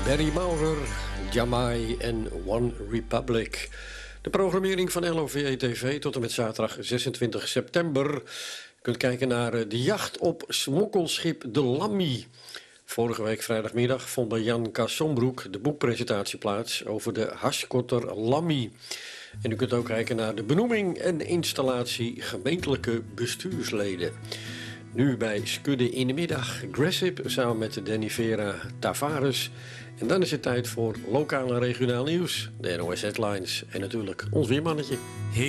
Barry Maurer, Jamai en One Republic. De programmering van LOVE TV tot en met zaterdag 26 september. Je kunt kijken naar de jacht op smokkelschip de Lammy. Vorige week vrijdagmiddag vond bij Jan Kassombroek de boekpresentatie plaats over de haskotter Lammy. En u kunt ook kijken naar de benoeming en installatie gemeentelijke bestuursleden. Nu bij Skudde in de middag, Gressip samen met Danny Vera Tavares. En dan is het tijd voor lokaal en regionaal nieuws, de NOS Headlines en natuurlijk ons weermannetje.